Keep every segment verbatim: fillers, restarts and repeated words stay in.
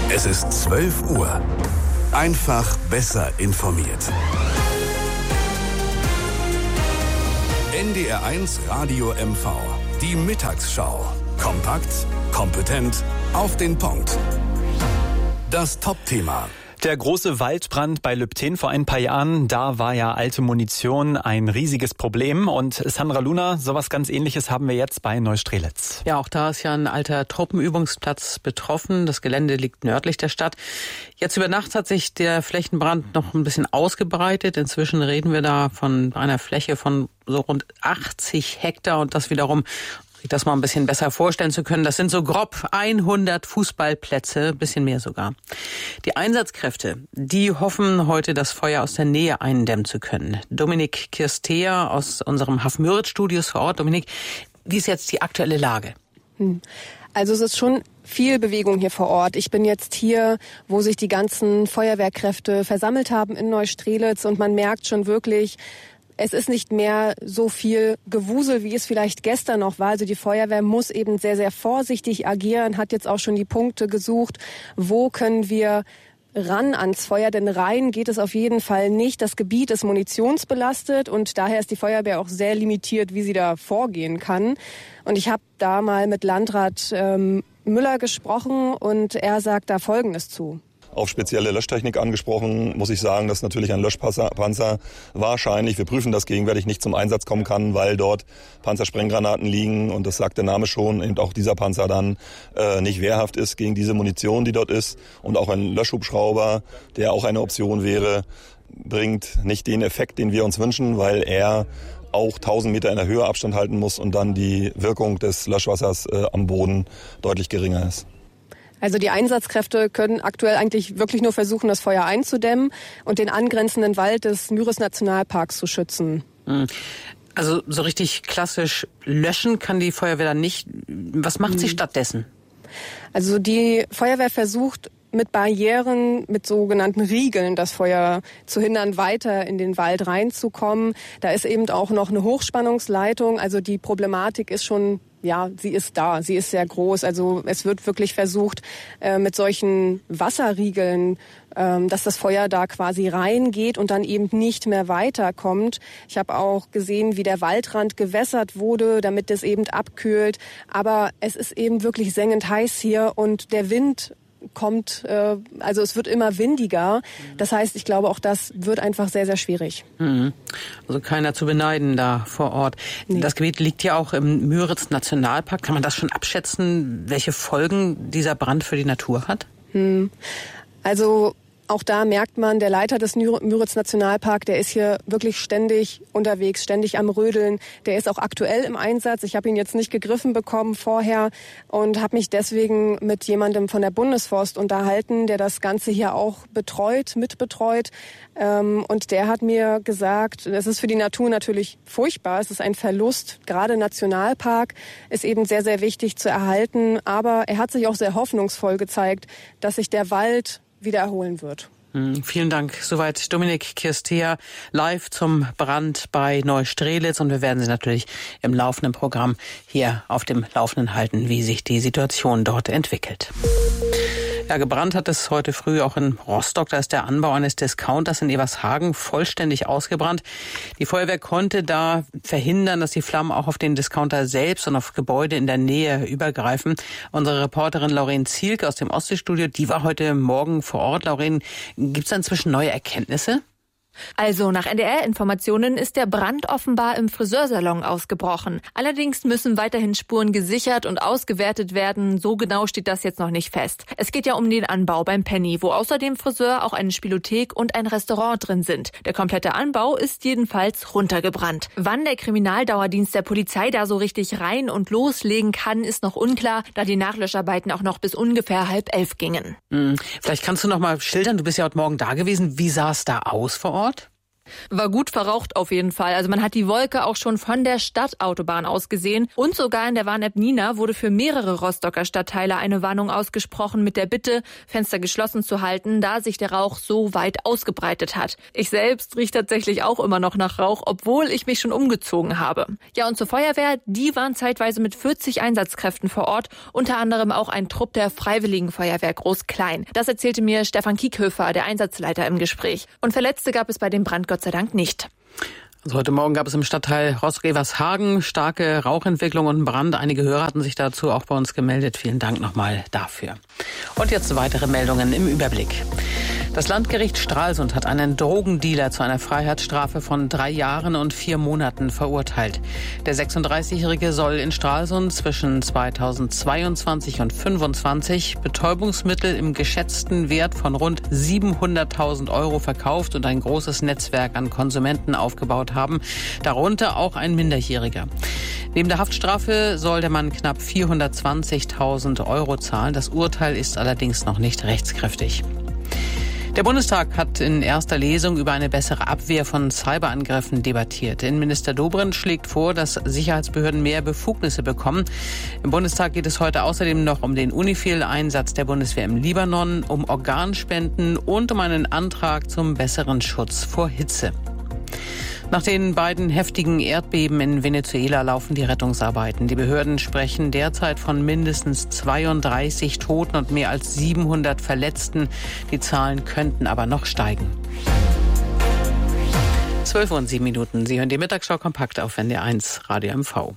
Es ist zwölf Uhr. Einfach besser informiert. N D R eins Radio M V. Die Mittagsschau. Kompakt, kompetent, auf den Punkt. Das Top-Thema. Der große Waldbrand bei Lübten vor ein paar Jahren, da war ja alte Munition ein riesiges Problem. Und Sandra Luna, sowas ganz Ähnliches haben wir jetzt bei Neustrelitz. Ja, auch da ist ja ein alter Truppenübungsplatz betroffen. Das Gelände liegt nördlich der Stadt. Jetzt über Nacht hat sich der Flächenbrand noch ein bisschen ausgebreitet. Inzwischen reden wir da von einer Fläche von so rund achtzig Hektar und das wiederum, sich das mal ein bisschen besser vorstellen zu können, das sind so grob hundert Fußballplätze, bisschen mehr sogar. Die Einsatzkräfte, die hoffen heute, das Feuer aus der Nähe eindämmen zu können. Dominik Kirstea aus unserem Hafmüritz-Studios vor Ort. Dominik, wie ist jetzt die aktuelle Lage? Also es ist schon viel Bewegung hier vor Ort. Ich bin jetzt hier, wo sich die ganzen Feuerwehrkräfte versammelt haben in Neustrelitz und man merkt schon wirklich, es ist nicht mehr so viel Gewusel, wie es vielleicht gestern noch war. Also die Feuerwehr muss eben sehr, sehr vorsichtig agieren, hat jetzt auch schon die Punkte gesucht, wo können wir ran ans Feuer, denn rein geht es auf jeden Fall nicht. Das Gebiet ist munitionsbelastet und daher ist die Feuerwehr auch sehr limitiert, wie sie da vorgehen kann. Und ich habe da mal mit Landrat ähm, Müller gesprochen und er sagt da Folgendes zu. Auf spezielle Löschtechnik angesprochen, muss ich sagen, dass natürlich ein Löschpanzer wahrscheinlich, wir prüfen das gegenwärtig, nicht zum Einsatz kommen kann, weil dort Panzersprenggranaten liegen und das sagt der Name schon, eben auch dieser Panzer dann äh, nicht wehrhaft ist gegen diese Munition, die dort ist. Und auch ein Löschhubschrauber, der auch eine Option wäre, bringt nicht den Effekt, den wir uns wünschen, weil er auch tausend Meter in der Höhe Abstand halten muss und dann die Wirkung des Löschwassers äh, am Boden deutlich geringer ist. Also die Einsatzkräfte können aktuell eigentlich wirklich nur versuchen, das Feuer einzudämmen und den angrenzenden Wald des Müritz-Nationalparks zu schützen. Also so richtig klassisch löschen kann die Feuerwehr dann nicht. Was macht sie mhm. stattdessen? Also die Feuerwehr versucht mit Barrieren, mit sogenannten Riegeln das Feuer zu hindern, weiter in den Wald reinzukommen. Da ist eben auch noch eine Hochspannungsleitung. Also die Problematik ist schon, ja, sie ist da, sie ist sehr groß. Also es wird wirklich versucht, äh, mit solchen Wasserriegeln, ähm, dass das Feuer da quasi reingeht und dann eben nicht mehr weiterkommt. Ich habe auch gesehen, wie der Waldrand gewässert wurde, damit es eben abkühlt. Aber es ist eben wirklich sengend heiß hier und der Wind kommt, äh, also es wird immer windiger. Das heißt, ich glaube, auch das wird einfach sehr, sehr schwierig. Also keiner zu beneiden da vor Ort. Nee. Das Gebiet liegt ja auch im Müritz-Nationalpark. Kann man das schon abschätzen, welche Folgen dieser Brand für die Natur hat? Hm. Also auch da merkt man, der Leiter des Müritz-Nationalpark, der ist hier wirklich ständig unterwegs, ständig am Rödeln. Der ist auch aktuell im Einsatz. Ich habe ihn jetzt nicht gegriffen bekommen vorher und habe mich deswegen mit jemandem von der Bundesforst unterhalten, der das Ganze hier auch betreut, mitbetreut. Und der hat mir gesagt, es ist für die Natur natürlich furchtbar. Es ist ein Verlust. Gerade Nationalpark ist eben sehr, sehr wichtig zu erhalten. Aber er hat sich auch sehr hoffnungsvoll gezeigt, dass sich der Wald wieder erholen wird. Mhm, vielen Dank. Soweit Dominik Kirstea live zum Brand bei Neustrelitz. Und wir werden Sie natürlich im laufenden Programm hier auf dem Laufenden halten, wie sich die Situation dort entwickelt. Ja, gebrannt hat es heute früh auch in Rostock. Da ist der Anbau eines Discounters in Evershagen vollständig ausgebrannt. Die Feuerwehr konnte da verhindern, dass die Flammen auch auf den Discounter selbst und auf Gebäude in der Nähe übergreifen. Unsere Reporterin Lauren Zielke aus dem Ostseestudio, die war heute Morgen vor Ort. Lauren, gibt es da inzwischen neue Erkenntnisse? Also nach N D R-Informationen ist der Brand offenbar im Friseursalon ausgebrochen. Allerdings müssen weiterhin Spuren gesichert und ausgewertet werden. So genau steht das jetzt noch nicht fest. Es geht ja um den Anbau beim Penny, wo außer dem Friseur auch eine Spielothek und ein Restaurant drin sind. Der komplette Anbau ist jedenfalls runtergebrannt. Wann der Kriminaldauerdienst der Polizei da so richtig rein und loslegen kann, ist noch unklar, da die Nachlöscharbeiten auch noch bis ungefähr halb elf gingen. Hm. Vielleicht kannst du noch mal schildern, du bist ja heute Morgen da gewesen. Wie sah es da aus vor Ort? War gut verraucht auf jeden Fall. Also man hat die Wolke auch schon von der Stadtautobahn aus gesehen. Und sogar in der Warn-App Nina wurde für mehrere Rostocker Stadtteile eine Warnung ausgesprochen mit der Bitte, Fenster geschlossen zu halten, da sich der Rauch so weit ausgebreitet hat. Ich selbst rieche tatsächlich auch immer noch nach Rauch, obwohl ich mich schon umgezogen habe. Ja, und zur Feuerwehr, die waren zeitweise mit vierzig Einsatzkräften vor Ort, unter anderem auch ein Trupp der Freiwilligen Feuerwehr Groß-Klein. Das erzählte mir Stefan Kiekhöfer, der Einsatzleiter, im Gespräch. Und Verletzte gab es bei dem Brand Gott sei Dank nicht. Also heute Morgen gab es im Stadtteil Rostock-Evershagen starke Rauchentwicklung und einen Brand. Einige Hörer hatten sich dazu auch bei uns gemeldet. Vielen Dank nochmal dafür. Und jetzt weitere Meldungen im Überblick. Das Landgericht Stralsund hat einen Drogendealer zu einer Freiheitsstrafe von drei Jahren und vier Monaten verurteilt. Der sechsunddreißigjährige soll in Stralsund zwischen zweitausendzweiundzwanzig und fünfundzwanzig Betäubungsmittel im geschätzten Wert von rund siebenhunderttausend Euro verkauft und ein großes Netzwerk an Konsumenten aufgebaut haben, darunter auch ein Minderjähriger. Neben der Haftstrafe soll der Mann knapp vierhundertzwanzigtausend Euro zahlen. Das Urteil ist allerdings noch nicht rechtskräftig. Der Bundestag hat in erster Lesung über eine bessere Abwehr von Cyberangriffen debattiert. Innenminister Dobrindt schlägt vor, dass Sicherheitsbehörden mehr Befugnisse bekommen. Im Bundestag geht es heute außerdem noch um den UNIFIL-Einsatz der Bundeswehr im Libanon, um Organspenden und um einen Antrag zum besseren Schutz vor Hitze. Nach den beiden heftigen Erdbeben in Venezuela laufen die Rettungsarbeiten. Die Behörden sprechen derzeit von mindestens zweiunddreißig Toten und mehr als siebenhundert Verletzten. Die Zahlen könnten aber noch steigen. zwölf Uhr und sieben Minuten. Sie hören die Mittagsschau kompakt auf N D R eins Radio M V.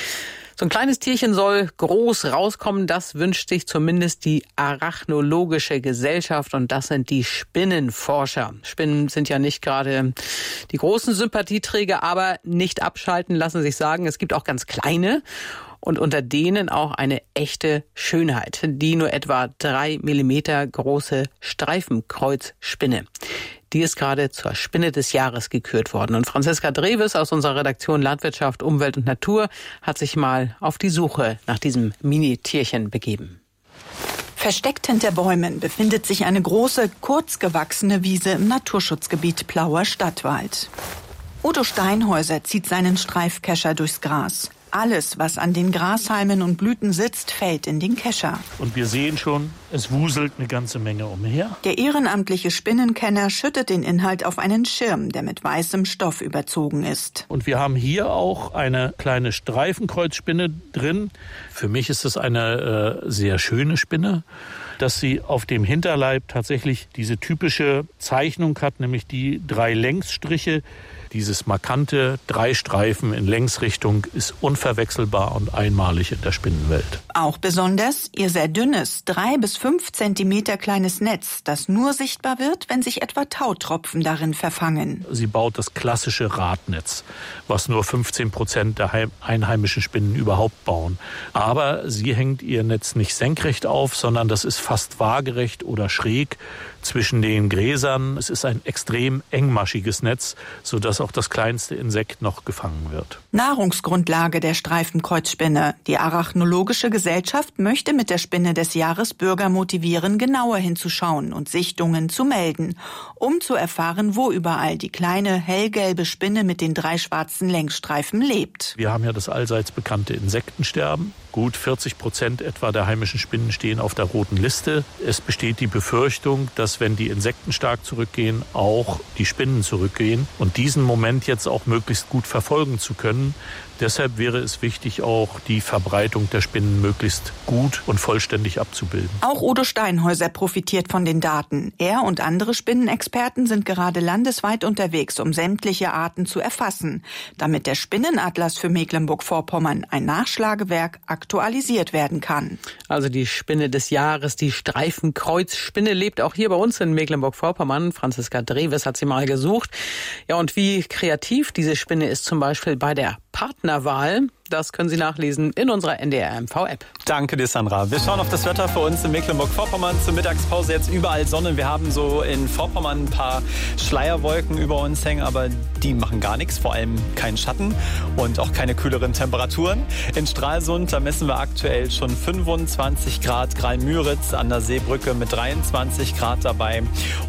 So ein kleines Tierchen soll groß rauskommen, das wünscht sich zumindest die Arachnologische Gesellschaft, und das sind die Spinnenforscher. Spinnen sind ja nicht gerade die großen Sympathieträger, aber nicht abschalten lassen sich sagen. Es gibt auch ganz kleine und unter denen auch eine echte Schönheit, die nur etwa drei Millimeter große Streifenkreuzspinne. Die ist gerade zur Spinne des Jahres gekürt worden. Und Franziska Dreves aus unserer Redaktion Landwirtschaft, Umwelt und Natur hat sich mal auf die Suche nach diesem Mini-Tierchen begeben. Versteckt hinter Bäumen befindet sich eine große, kurz gewachsene Wiese im Naturschutzgebiet Plauer Stadtwald. Udo Steinhäuser zieht seinen Streifkescher durchs Gras. Alles, was an den Grashalmen und Blüten sitzt, fällt in den Kescher. Und wir sehen schon, es wuselt eine ganze Menge umher. Der ehrenamtliche Spinnenkenner schüttet den Inhalt auf einen Schirm, der mit weißem Stoff überzogen ist. Und wir haben hier auch eine kleine Streifenkreuzspinne drin. Für mich ist es eine äh, sehr schöne Spinne, dass sie auf dem Hinterleib tatsächlich diese typische Zeichnung hat, nämlich die drei Längsstriche. Dieses markante Dreistreifen in Längsrichtung ist unverwechselbar und einmalig in der Spinnenwelt. Auch besonders ihr sehr dünnes, drei bis fünf Zentimeter kleines Netz, das nur sichtbar wird, wenn sich etwa Tautropfen darin verfangen. Sie baut das klassische Radnetz, was nur fünfzehn Prozent der einheimischen Spinnen überhaupt bauen. Aber sie hängt ihr Netz nicht senkrecht auf, sondern das ist fast waagerecht oder schräg zwischen den Gräsern. Es ist ein extrem engmaschiges Netz, sodass auch das kleinste Insekt noch gefangen wird. Nahrungsgrundlage der Streifenkreuzspinne. Die Arachnologische Gesellschaft möchte mit der Spinne des Jahres Bürger motivieren, genauer hinzuschauen und Sichtungen zu melden, um zu erfahren, wo überall die kleine hellgelbe Spinne mit den drei schwarzen Längsstreifen lebt. Wir haben ja das allseits bekannte Insektensterben. Gut vierzig Prozent etwa der heimischen Spinnen stehen auf der roten Liste. Es besteht die Befürchtung, dass wenn die Insekten stark zurückgehen, auch die Spinnen zurückgehen. Und diesen Moment jetzt auch möglichst gut verfolgen zu können. Deshalb wäre es wichtig, auch die Verbreitung der Spinnen möglichst gut und vollständig abzubilden. Auch Udo Steinhäuser profitiert von den Daten. Er und andere Spinnenexperten sind gerade landesweit unterwegs, um sämtliche Arten zu erfassen, damit der Spinnenatlas für Mecklenburg-Vorpommern, ein Nachschlagewerk, aktualisiert werden kann. Also die Spinne des Jahres, die Streifenkreuzspinne, lebt auch hier bei uns in Mecklenburg-Vorpommern. Franziska Dreves hat sie mal gesucht. Ja, und wie kreativ diese Spinne ist zum Beispiel bei der Partnerwahl. Das können Sie nachlesen in unserer N D R M V-App. Danke dir, Sandra. Wir schauen auf das Wetter für uns in Mecklenburg-Vorpommern. Zur Mittagspause jetzt überall Sonne. Wir haben so in Vorpommern ein paar Schleierwolken über uns hängen, aber die machen gar nichts, vor allem keinen Schatten und auch keine kühleren Temperaturen. In Stralsund, da messen wir aktuell schon fünfundzwanzig Grad, Graal-Müritz an der Seebrücke mit dreiundzwanzig Grad dabei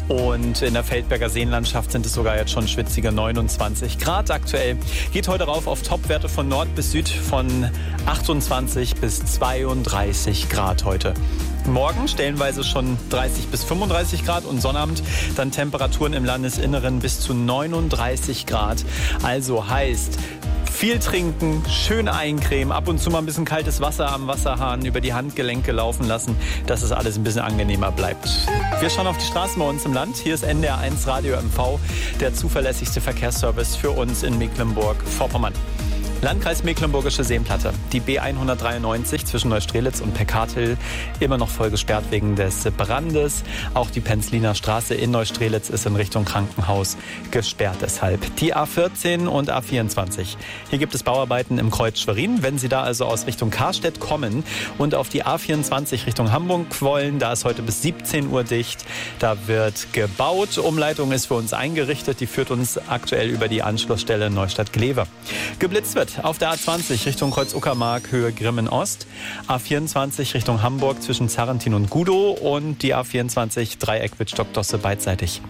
und in der Feldberger Seenlandschaft sind es sogar jetzt schon schwitzige neunundzwanzig Grad aktuell. Geht heute rauf auf Topwerte von Nord bis Süd von achtundzwanzig bis zweiunddreißig Grad heute. Morgen stellenweise schon dreißig bis fünfunddreißig Grad und Sonnabend dann Temperaturen im Landesinneren bis zu neununddreißig Grad. Also heißt, viel trinken, schön eincremen, ab und zu mal ein bisschen kaltes Wasser am Wasserhahn über die Handgelenke laufen lassen, dass es alles ein bisschen angenehmer bleibt. Wir schauen auf die Straßen bei uns im Land. Hier ist N D R eins Radio M V, der zuverlässigste Verkehrsservice für uns in Mecklenburg-Vorpommern. Landkreis Mecklenburgische Seenplatte. Die B hundertdreiundneunzig zwischen Neustrelitz und Peckartil immer noch voll gesperrt wegen des Brandes. Auch die Penzliner Straße in Neustrelitz ist in Richtung Krankenhaus gesperrt deshalb. Die A vierzehn und A vierundzwanzig. Hier gibt es Bauarbeiten im Kreuz Schwerin. Wenn Sie da also aus Richtung Karstedt kommen und auf die A vierundzwanzig Richtung Hamburg wollen, da ist heute bis siebzehn Uhr dicht. Da wird gebaut. Umleitung ist für uns eingerichtet. Die führt uns aktuell über die Anschlussstelle Neustadt-Glewe. Geblitzt wird auf der A zwanzig Richtung Kreuz-Uckermark, Höhe Grimmen-Ost, A vierundzwanzig Richtung Hamburg zwischen Zarrentin und Gudow und die A vierundzwanzig Dreieck Wittstock-Dosse beidseitig.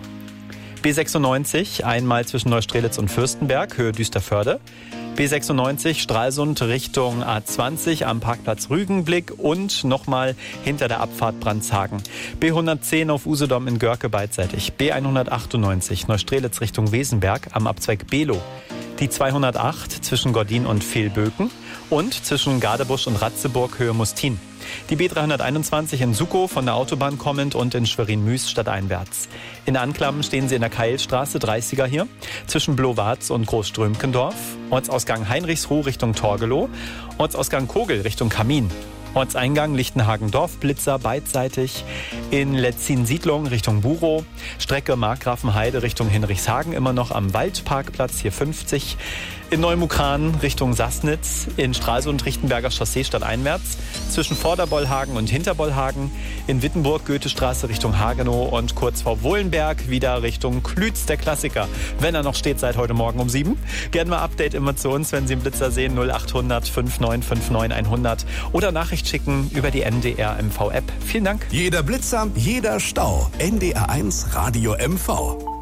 B sechsundneunzig einmal zwischen Neustrelitz und Fürstenberg, Höhe Düsterförde. B sechsundneunzig Stralsund Richtung A zwanzig am Parkplatz Rügenblick und nochmal hinter der Abfahrt Brandshagen. B hundertzehn auf Usedom in Görke beidseitig. B hundertachtundneunzig Neustrelitz Richtung Wesenberg am Abzweig Below. Die zweihundertacht zwischen Gordin und Fehlböken und zwischen Gadebusch und Ratzeburg Höhe Mustin. Die B dreihunderteinundzwanzig in Sukow von der Autobahn kommend und in Schwerin-Müs stadteinwärts. In Anklam stehen Sie in der Keilstraße, dreißiger hier, zwischen Blowarz und Großströmkendorf. Ortsausgang Heinrichsruh Richtung Torgelow. Ortsausgang Kogel Richtung Kamin. Ortseingang Lichtenhagen-Dorf, Blitzer beidseitig. In Letzin-Siedlung Richtung Burow. Strecke Markgrafenheide Richtung Hinrichshagen immer noch am Waldparkplatz, hier fünfzig. In Neumukran Richtung Sassnitz. In Stralsund Richtenberger Chaussee stadteinwärts. Zwischen Vorderbollhagen und Hinterbollhagen. In Wittenburg Goethestraße Richtung Hagenow und kurz vor Wohlenberg wieder Richtung Klütz, der Klassiker. Wenn er noch steht seit heute Morgen um sieben. Gerne mal Update immer zu uns, wenn Sie einen Blitzer sehen. null achthundert fünfundneunzig neunundfünfzig hundert oder Nachricht schicken über die N D R M V App. Vielen Dank. Jeder Blitzer, jeder Stau. N D R eins Radio M V.